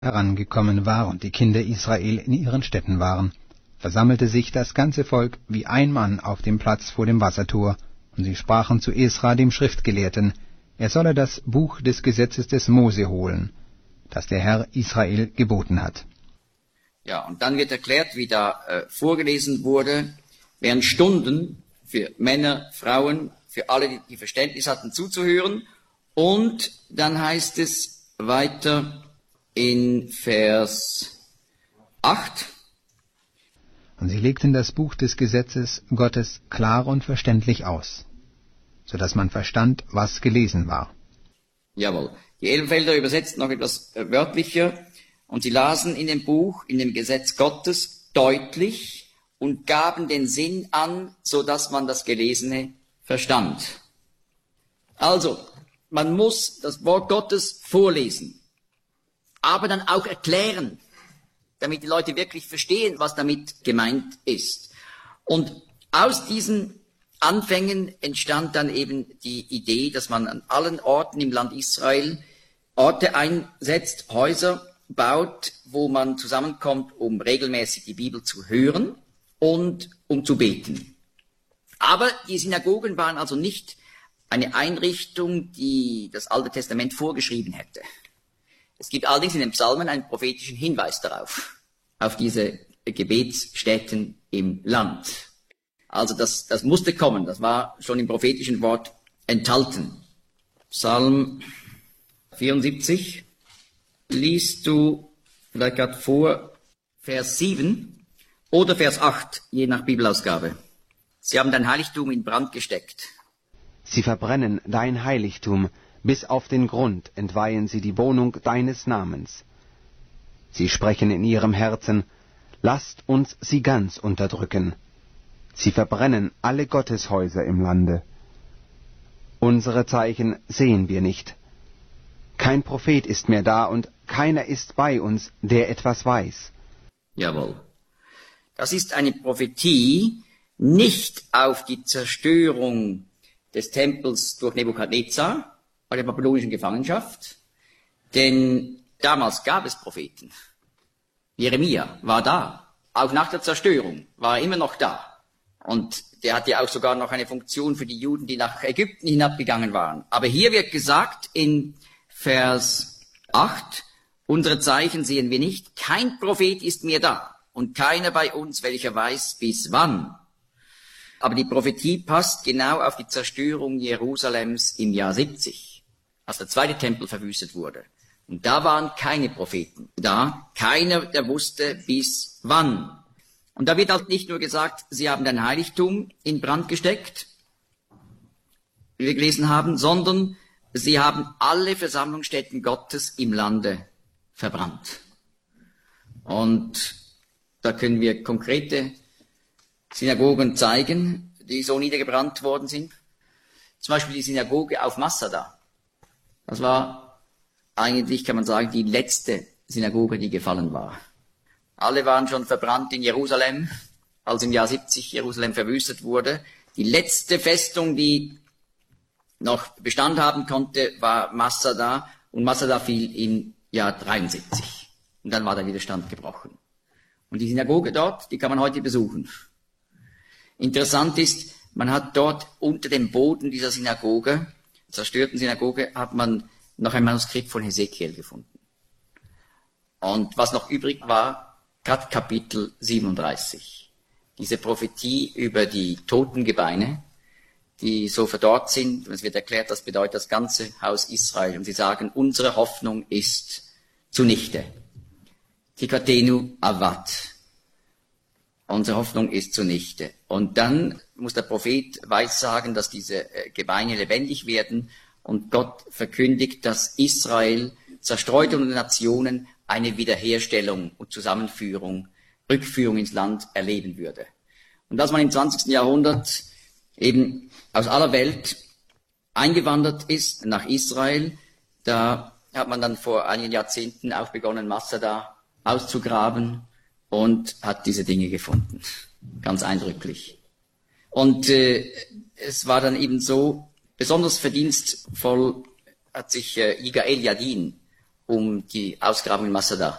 herangekommen war und die Kinder Israel in ihren Städten waren, versammelte sich das ganze Volk wie ein Mann auf dem Platz vor dem Wassertor, und sie sprachen zu Esra, dem Schriftgelehrten, er solle das Buch des Gesetzes des Mose holen, das der Herr Israel geboten hat. Ja, und dann wird erklärt, wie da vorgelesen wurde, während Stunden für Männer, Frauen, für alle, die Verständnis hatten, zuzuhören. Und dann heißt es weiter in Vers 8. Und sie legten das Buch des Gesetzes Gottes klar und verständlich aus, so dass man verstand, was gelesen war. Jawohl. Die Elberfelder übersetzt noch etwas wörtlicher. Und sie lasen in dem Buch, in dem Gesetz Gottes deutlich und gaben den Sinn an, so dass man das Gelesene verstand. Also, man muss das Wort Gottes vorlesen, aber dann auch erklären, damit die Leute wirklich verstehen, was damit gemeint ist. Und aus diesen Anfängen entstand dann eben die Idee, dass man an allen Orten im Land Israel Orte einsetzt, Häuser baut, wo man zusammenkommt, um regelmäßig die Bibel zu hören und um zu beten. Aber die Synagogen waren also nicht eine Einrichtung, die das Alte Testament vorgeschrieben hätte. Es gibt allerdings in den Psalmen einen prophetischen Hinweis darauf, auf diese Gebetsstätten im Land. Also das musste kommen, das war schon im prophetischen Wort enthalten. Psalm 74 liest du vielleicht gerade vor Vers 7 oder Vers 8, je nach Bibelausgabe. Sie haben dein Heiligtum in Brand gesteckt. Sie verbrennen dein Heiligtum, bis auf den Grund entweihen sie die Wohnung deines Namens. Sie sprechen in ihrem Herzen, lasst uns sie ganz unterdrücken. Sie verbrennen alle Gotteshäuser im Lande. Unsere Zeichen sehen wir nicht. Kein Prophet ist mehr da und keiner ist bei uns, der etwas weiß. Jawohl. Das ist eine Prophetie nicht auf die Zerstörung des Tempels durch Nebukadnezar bei der babylonischen Gefangenschaft, denn damals gab es Propheten. Jeremia war da, auch nach der Zerstörung war er immer noch da. Und der hatte ja auch sogar noch eine Funktion für die Juden, die nach Ägypten hinabgegangen waren. Aber hier wird gesagt in Vers 8, unsere Zeichen sehen wir nicht, kein Prophet ist mehr da und keiner bei uns, welcher weiß bis wann. Aber die Prophetie passt genau auf die Zerstörung Jerusalems im Jahr 70, als der zweite Tempel verwüstet wurde. Und da waren keine Propheten da, keiner, der wusste bis wann. Und da wird halt nicht nur gesagt, sie haben dein Heiligtum in Brand gesteckt, wie wir gelesen haben, sondern sie haben alle Versammlungsstätten Gottes im Lande verbrannt. Und da können wir konkrete Synagogen zeigen, die so niedergebrannt worden sind. Zum Beispiel die Synagoge auf Masada. Das war eigentlich, kann man sagen, die letzte Synagoge, die gefallen war. Alle waren schon verbrannt in Jerusalem, als im Jahr 70 Jerusalem verwüstet wurde. Die letzte Festung, die noch Bestand haben konnte, war Masada. Und Masada fiel im Jahr 73. Und dann war der Widerstand gebrochen. Und die Synagoge dort, die kann man heute besuchen. Interessant ist, man hat dort unter dem Boden dieser Synagoge, zerstörten Synagoge, hat man noch ein Manuskript von Hesekiel gefunden. Und was noch übrig war, gerade Kapitel 37. Diese Prophetie über die Totengebeine, die so verdorrt sind. Und es wird erklärt, das bedeutet das ganze Haus Israel. Und sie sagen, unsere Hoffnung ist zunichte. Tikatenu avad. Unsere Hoffnung ist zunichte. Und dann muss der Prophet weissagen, dass diese Gebeine lebendig werden. Und Gott verkündigt, dass Israel zerstreut unter den Nationen eine Wiederherstellung und Zusammenführung, Rückführung ins Land erleben würde. Und dass man im 20. Jahrhundert eben aus aller Welt eingewandert ist nach Israel, da hat man dann vor einigen Jahrzehnten auch begonnen, Masada auszugraben und hat diese Dinge gefunden. Ganz eindrücklich. Und es war dann eben so, besonders verdienstvoll hat sich Yigael Yadin um die Ausgrabung in Masada.